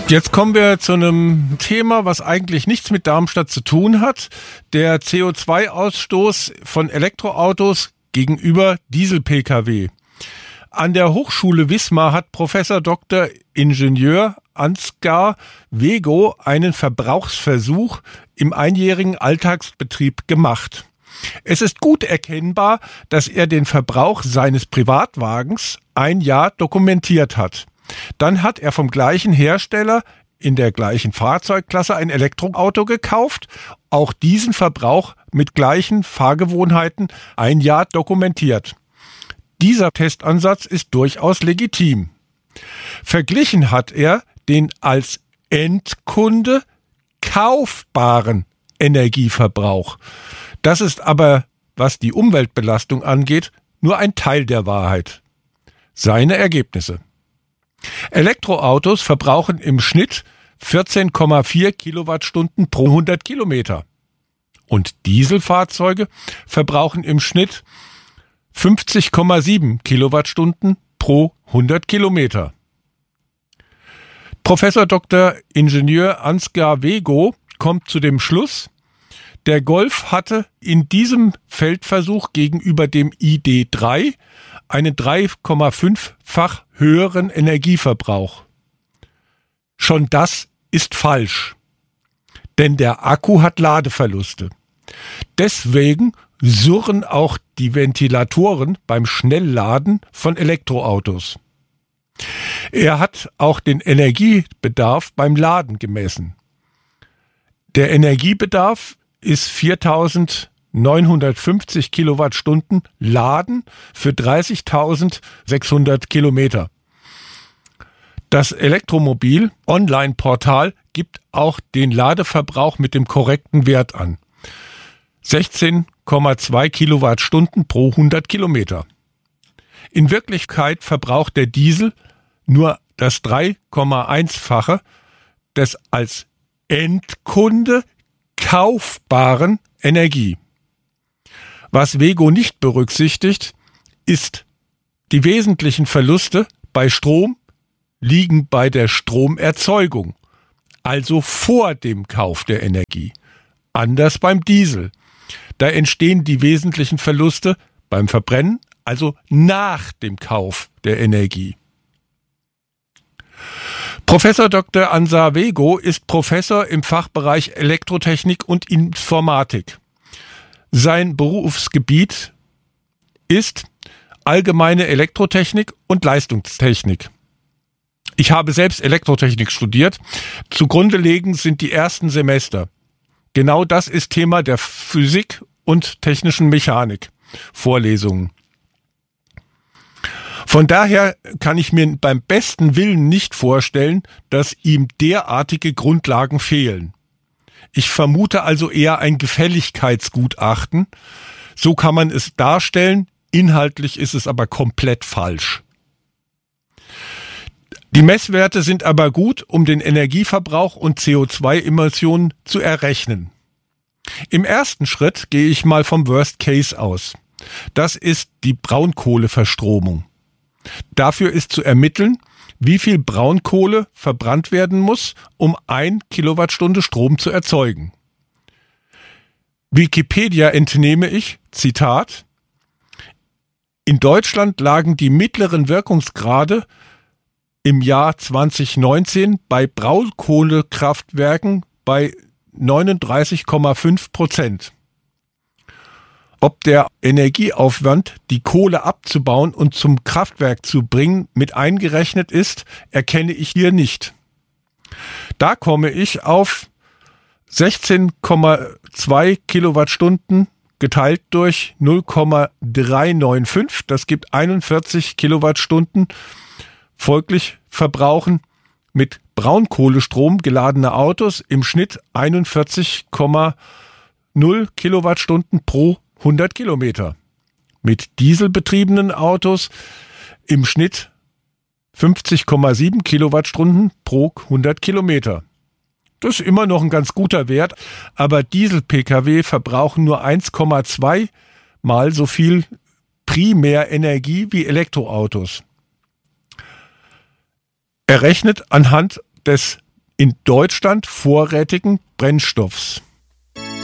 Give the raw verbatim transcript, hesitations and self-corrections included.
Jetzt kommen wir zu einem Thema, was eigentlich nichts mit Darmstadt zu tun hat. Der C O zwei Ausstoß von Elektroautos gegenüber Diesel-P K W. An der Hochschule Wismar hat Professor Doktor Ingenieur Ansgar Wego einen Verbrauchsversuch im einjährigen Alltagsbetrieb gemacht. Es ist gut erkennbar, dass er den Verbrauch seines Privatwagens ein Jahr dokumentiert hat. Dann hat er vom gleichen Hersteller in der gleichen Fahrzeugklasse ein Elektroauto gekauft, auch diesen Verbrauch mit gleichen Fahrgewohnheiten ein Jahr dokumentiert. Dieser Testansatz ist durchaus legitim. Verglichen hat er den als Endkunde kaufbaren Energieverbrauch. Das ist aber, was die Umweltbelastung angeht, nur ein Teil der Wahrheit. Seine Ergebnisse: Elektroautos verbrauchen im Schnitt vierzehn Komma vier Kilowattstunden pro hundert Kilometer. Und Dieselfahrzeuge verbrauchen im Schnitt fünfzig Komma sieben Kilowattstunden pro hundert Kilometer. Professor Doktor Ingenieur Ansgar Wego kommt zu dem Schluss, der Golf hatte in diesem Feldversuch gegenüber dem I D drei einen drei Komma fünf-fach höheren Energieverbrauch. Schon das ist falsch, denn der Akku hat Ladeverluste. Deswegen surren auch die Ventilatoren beim Schnellladen von Elektroautos. Er hat auch den Energiebedarf beim Laden gemessen. Der Energiebedarf ist viertausendneunhundertfünfzig Kilowattstunden Laden für dreißigtausendsechshundert Kilometer. Das Elektromobil Online-Portal gibt auch den Ladeverbrauch mit dem korrekten Wert an. sechzehn Komma zwei Kilowattstunden pro hundert Kilometer. In Wirklichkeit verbraucht der Diesel nur das drei Komma eins-fache des als Endkunde kaufbaren Energie. Was Wego nicht berücksichtigt, ist, die wesentlichen Verluste bei Strom liegen bei der Stromerzeugung, also vor dem Kauf der Energie. Anders beim Diesel. Da entstehen die wesentlichen Verluste beim Verbrennen, also nach dem Kauf der Energie. Professor Doktor Ansgar Wego ist Professor im Fachbereich Elektrotechnik und Informatik. Sein Berufsgebiet ist allgemeine Elektrotechnik und Leistungstechnik. Ich habe selbst Elektrotechnik studiert. Zugrunde liegend sind die ersten Semester. Genau das ist Thema der Physik und technischen Mechanik. Vorlesungen. Von daher kann ich mir beim besten Willen nicht vorstellen, dass ihm derartige Grundlagen fehlen. Ich vermute also eher ein Gefälligkeitsgutachten. So kann man es darstellen, inhaltlich ist es aber komplett falsch. Die Messwerte sind aber gut, um den Energieverbrauch und C O zwei Emissionen zu errechnen. Im ersten Schritt gehe ich mal vom Worst Case aus. Das ist die Braunkohleverstromung. Dafür ist zu ermitteln, wie viel Braunkohle verbrannt werden muss, um ein Kilowattstunde Strom zu erzeugen. Wikipedia entnehme ich, Zitat: In Deutschland lagen die mittleren Wirkungsgrade im Jahr zwanzig neunzehn bei Braunkohlekraftwerken bei neununddreißig Komma fünf Prozent. Ob der Energieaufwand, die Kohle abzubauen und zum Kraftwerk zu bringen, mit eingerechnet ist, erkenne ich hier nicht. Da komme ich auf sechzehn Komma zwei Kilowattstunden geteilt durch null Komma dreihundertfünfundneunzig. Das gibt einundvierzig Kilowattstunden. Folglich verbrauchen mit Braunkohlestrom geladene Autos im Schnitt einundvierzig Komma null Kilowattstunden pro hundert Kilometer. Mit dieselbetriebenen Autos im Schnitt fünfzig Komma sieben Kilowattstunden pro hundert Kilometer. Das ist immer noch ein ganz guter Wert, aber Diesel-P K W verbrauchen nur eins Komma zwei Mal so viel Primärenergie wie Elektroautos. Errechnet anhand des in Deutschland vorrätigen Brennstoffs.